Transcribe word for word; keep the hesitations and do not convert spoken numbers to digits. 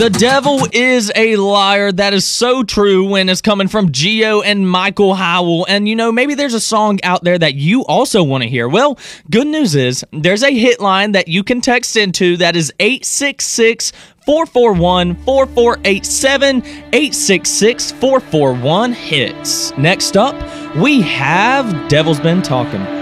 The devil is a liar. That is so true when it's coming from Geo and Michael Howell. And, you know, maybe there's a song out there that you also want to hear. Well, good news is there's a hit line that you can text into that is eight six six, four four one, four four eight seven, eight six six, four four one, HITS. Next up, we have Devil's Been Talking.